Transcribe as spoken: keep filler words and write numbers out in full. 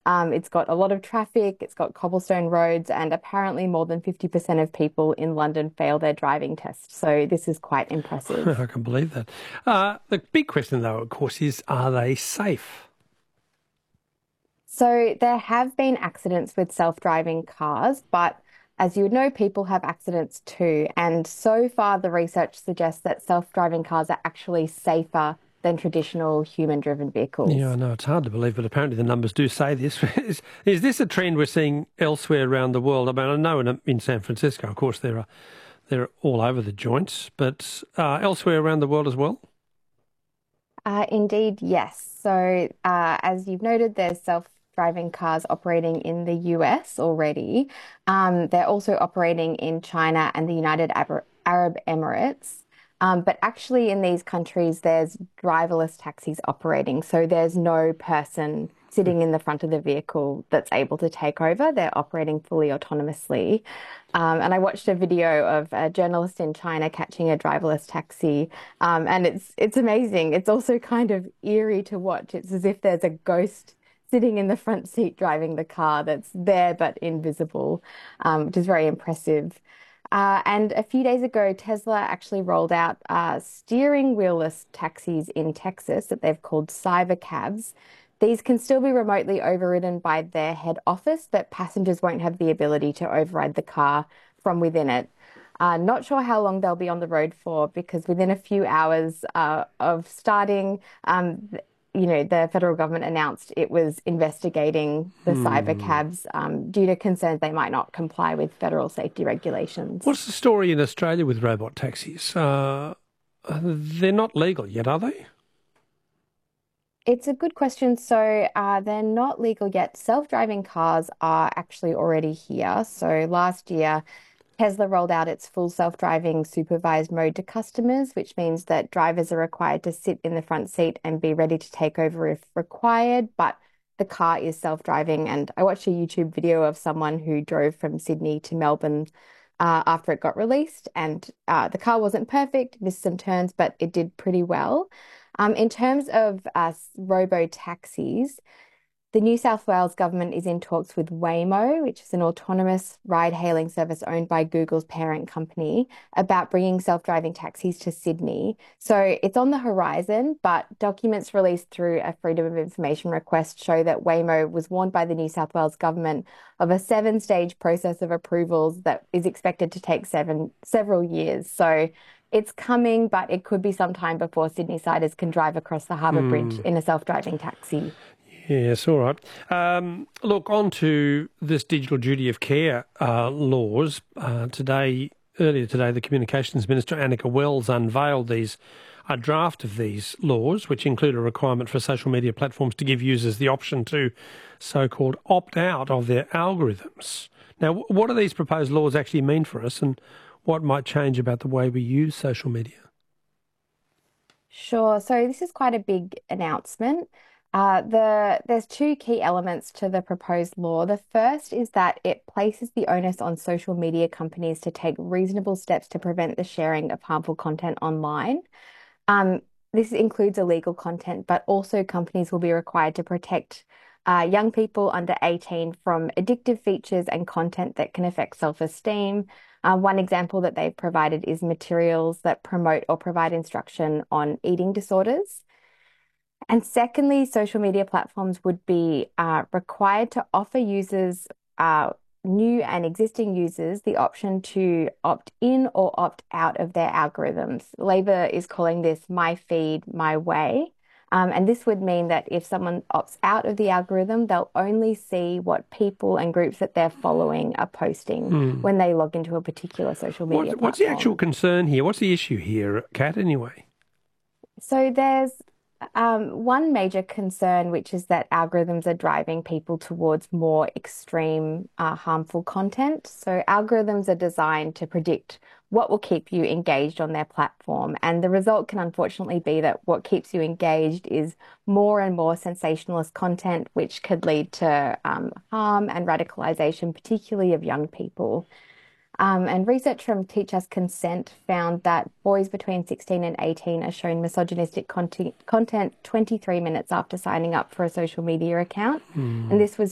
Um, it's got a lot of traffic, it's got cobblestone roads, and apparently more than fifty percent of people in London fail their driving test. So this is quite impressive. I can believe that. Uh, the big question, though, of course, is are they safe? So there have been accidents with self-driving cars, but as you would know, people have accidents too. And so far, the research suggests that self-driving cars are actually safer than traditional human-driven Yeah, I vehicles. know it's hard to believe, but apparently the numbers do say this. is, is this a trend we're seeing elsewhere around the world? I mean, I know in, in San Francisco, of course, there are they're all over the joints, but uh, elsewhere around the world as well. Uh, indeed, yes. So, uh, as you've noted, there's self-driving cars operating in the U S already. Um, they're also operating in China and the United Ab- Arab Emirates. Um, but actually, in these countries, there's driverless taxis operating. So there's no person sitting in the front of the vehicle that's able to take over. They're operating fully autonomously. Um, and I watched a video of a journalist in China catching a driverless taxi, um, and it's it's amazing. It's also kind of eerie to watch. It's as if there's a ghost sitting in the front seat driving the car that's there but invisible, um, which is very impressive. Uh, and a few days ago, Tesla actually rolled out uh, steering wheelless taxis in Texas that they've called Cybercabs. These can still be remotely overridden by their head office, but passengers won't have the ability to override the car from within it. Uh, not sure how long they'll be on the road for because within a few hours uh, of starting, um, you know, the federal government announced it was investigating the cyber Hmm. cabs um, due to concerns they might not comply with federal safety regulations. What's the story in Australia with robot taxis? Uh, they're not legal yet, are they? It's a good question. So, uh, they're not legal yet. Self-driving cars are actually already here. So, last year, Tesla rolled out its full self-driving supervised mode to customers, which means that drivers are required to sit in the front seat and be ready to take over if required, but the car is self-driving. And I watched a YouTube video of someone who drove from Sydney to Melbourne uh, after it got released, and uh, the car wasn't perfect, missed some turns, but it did pretty well. Um, in terms of uh, robo taxis, the New South Wales government is in talks with Waymo, which is an autonomous ride-hailing service owned by Google's parent company, about bringing self-driving taxis to Sydney. So it's on the horizon, but documents released through a Freedom of Information request show that Waymo was warned by the New South Wales government of a seven-stage process of approvals that is expected to take seven several years. So it's coming, but it could be some time before Sydney-siders can drive across the Harbour Bridge Hmm. in a self-driving taxi. Yes, all right. Um, look, on to this digital duty of care uh, laws. Uh, today, earlier today, the Communications Minister, Annika Wells, unveiled these a draft of these laws, which include a requirement for social media platforms to give users the option to so-called opt out of their algorithms. Now, what do these proposed laws actually mean for us, and what might change about the way we use social media? Sure. So this is quite a big announcement. Uh, the there's two key elements to the proposed law. The first is that it places the onus on social media companies to take reasonable steps to prevent the sharing of harmful content online. Um, this includes illegal content, but also companies will be required to protect uh, young people under eighteen from addictive features and content that can affect self-esteem. Uh, one example that they've provided is materials that promote or provide instruction on eating disorders. And secondly, social media platforms would be uh, required to offer users, uh, new and existing users, the option to opt in or opt out of their algorithms. Labor is calling this my feed, my way. Um, and this would mean that if someone opts out of the algorithm, they'll only see what people and groups that they're following are posting Hmm. when they log into a particular social media What, what's the actual platform. concern here? What's the issue here, Kat, anyway? So there's um, one major concern, which is that algorithms are driving people towards more extreme, uh, harmful content. So algorithms are designed to predict what will keep you engaged on their platform. And the result can unfortunately be that what keeps you engaged is more and more sensationalist content, which could lead to um, harm and radicalization, particularly of young people. Um, and research from Teach Us Consent found that boys between sixteen and eighteen are shown misogynistic content, content twenty-three minutes after signing up for a social media account. And Hmm. this was